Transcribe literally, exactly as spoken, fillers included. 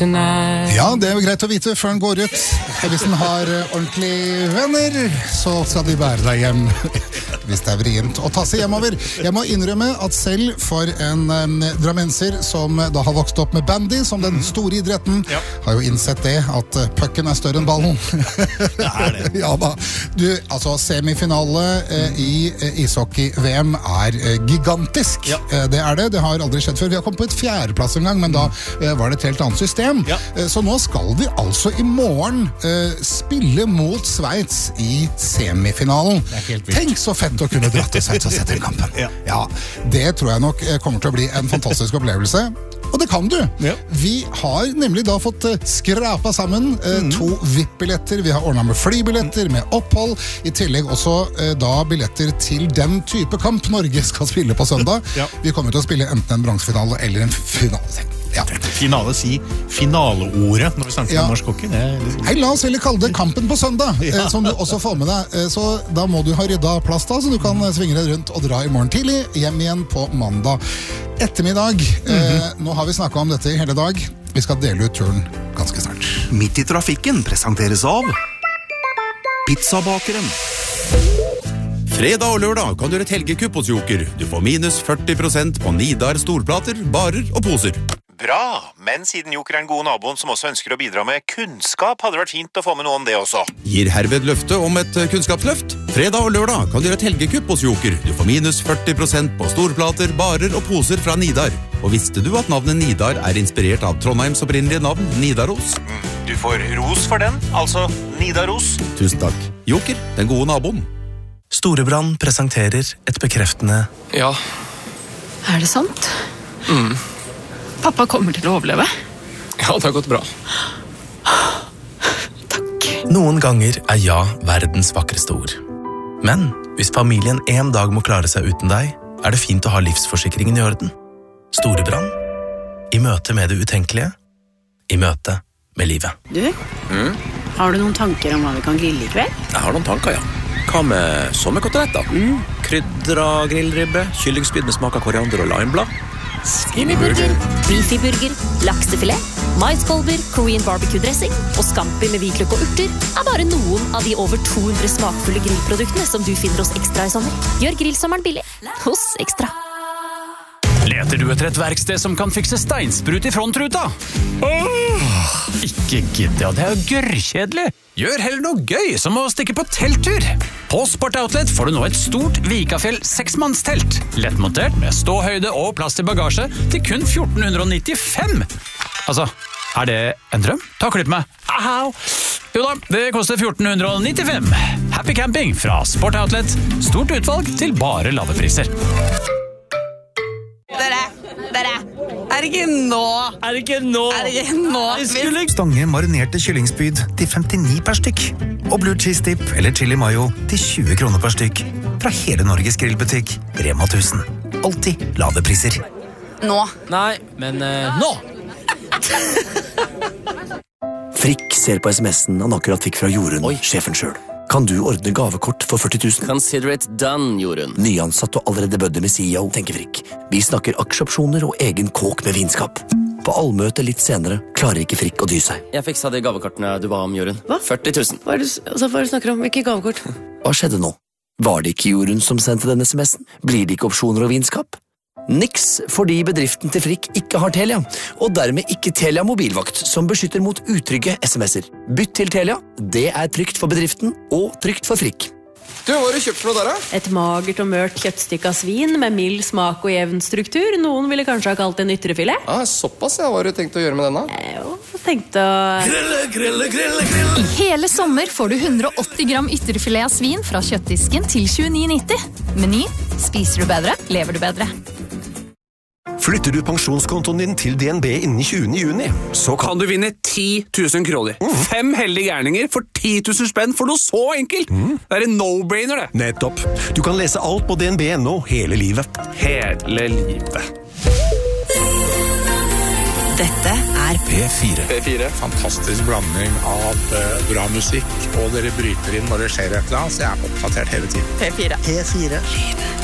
tonight. Ja, det er jo greit å vite før den går ut. Hvis den har ordentlige venner, så skal de bære deg hjem. Hvis det er vrient å ta seg hjemover. Jeg må innrømme at selv for en um, drammenser som da har vokst opp med bandy som den store idretten, ja. Har jo innsett det at uh, pucken er større enn ballen. Det er det. Ja da. Du, altså semifinale uh, i uh, ishockey-V M er uh, gigantisk. Ja. Uh, det er det. Det har aldri skjedd før. Vi har kommet på et fjerdeplass en gang, men da uh, var det et helt annet system. Ja. Uh, så nå skal vi altså i morgen uh, spille mot Sveits i semifinalen. Det er helt vilt. Tenk så fett å kunne dra til Sveits og sette inn kampen. Ja. Ja, det tror jeg nok kommer til å bli en fantastisk opplevelse. Og det kan du. Ja. Vi har nemlig da fått skrapa sammen eh, mm. to V I P-billetter. Vi har ordnet med flybilletter, med opphold. I tillegg også eh, da billetter til den type kamp Norge skal spille på søndag. Ja. Vi kommer til å spille enten en bronsefinale eller en finale. Ja. Finale, si finaleordet når vi snakker ja. om norsk hockey. Liksom... Hei, la oss heller kalle det kampen på søndag, ja. eh, som du også får med deg. Eh, så da må du ha rydda plass da, så du kan svinge deg rundt og dra i morgen tidlig, hjem igjen på mandag ettermiddag. Mm-hmm. eh, nå har vi snakket om dette i hele dag. Vi skal dele ut turen ganske snart. Midt i trafikken presenteres av Pizzabakeren. Fredag og lørdag kan du gjøre et helgekupp hos Joker. Du får minus førti prosent på Nidar storplater, barer og poser. Bra, men siden Joker er en god naboen som også ønsker å bidra med kunnskap, hadde det vært fint å få med noe om det også. Gir herved løfte om et kunnskapsløft. Fredag og lørdag kan du gjøre et helgekupp hos Joker. Du får minus førti prosent på storplater, barer og poser fra Nidar. Og visste du at navnet Nidar er inspirert av Trondheims opprinnelige navn, Nidaros? Mm, du får ros for den, altså Nidaros. Tusen takk. Joker, den gode naboen. Storebrand presenterer et bekreftende Ja. Er det sant? Mm. Pappa kommer til å overleve. Ja, det har gått bra. Takk. Noen ganger er ja verdens vakreste ord. Men hvis familien en dag må klare seg uten deg, er det fint å ha livsforsikringen i orden. Storebrand. I møte med det utenkelige. I møte med livet. Du, mm? har du noen tanker om hva vi kan grille i kveld? Jeg har noen tanker, ja. Hva med sommerkoteletter? Mm. Krydra grillribbe, kyllingspyd med smak av koriander og limeblad. Skinnyburger, beefyburger, laksefilet, maiskolber, Korean barbecue-dressing og scampi med hvitløk og urter er bare noen av de over to hundre smakfulle grillproduktene som du finner hos Ekstra i sommer. Gjør grillsommeren billig hos Ekstra. Leter du etter et verksted som kan fikse steinsprut i frontruta? Åh, ikke gidd, ja, det er jo gørrkjedelig. Gjør heller noe gøy, som å stikke på telttur. På Sport Outlet får du nå et stort Vikafjell seksmannstelt. Lettmontert med ståhøyde og plass til bagasje til kun fjorten nittifem. Altså, er det en drøm? Ta klipp meg. Ahau. Jo da, det koster fjorten nittifem. Happy camping fra Sport Outlet. Stort utvalg til bare lave priser. Dere, dere, er det ikke nå? Er det ikke nå? Er det ikke nå? Skulle... Stange marinerte kyllingspyd til femtini per stykk. Og blue cheese dip eller chili mayo til tjue kroner per stykk. Fra hele Norges grillbutikk, Rema tusen. Alltid lave priser. Nå. Nei, men uh, nå! Frikk ser på sms'en han akkurat fikk fra Jorunn, Oi. Sjefen selv. Kan du ordne gavekort for førti tusen? Consider it done, Jorunn. Nyansatt og allerede bødde med C E O, tenker Frikk. Vi snakker aksjeopsjoner og egen kåk med vinskap. På allmøte litt senere klarer ikke Frikk å dy seg. Jeg fiksa de gavekortene du ba om, Jorunn. Hva? førti tusen. Hva er det, altså, hva er det du snakker om? Hvilke gavekort? Hva skjedde nå? Var det ikke Jorunn som sendte denne sms'en? Blir det ikke opsjoner og vinskap? Niks, fordi bedriften til Frikk ikke har Telia, og dermed ikke Telia mobilvakt, som beskytter mot utrygge sms'er. Bytt til Telia, det er trygt for bedriften, og trygt for Frikk. Du, hva har du kjøpt for noe der, da? Et magert og mørt kjøttstykke av svin med mild smak og jevn struktur. Noen ville kanskje ha kalt det en ytrefilet. Ah, såpass, ja. Hva har du tenkt å gjøre med denne? Jo, tenkt å... Grille, grille, grille, grille. I hele sommer får du hundre og åtti gram ytrefilet av svin fra kjøttdisken til tjueni nitti. Meny, spiser du bedre, lever du bedre. Flytter du pensjonskontoen din til D N B innen tjuende juni, så kan kan du vinne ti tusen kroner. Mm. Fem heldige gærninger for ti tusen spenn for noe så enkelt. Mm. Det er en no-brainer, det. Nettopp. Du kan lese alt på D N B nå hele livet. Hele livet. Dette er P fire. P fire. Fantastisk blanding av uh, bra musikk, og dere bryter inn når det skjer et eller annet, så jeg er oppdatert hele tiden. P fire. P fire. Lyden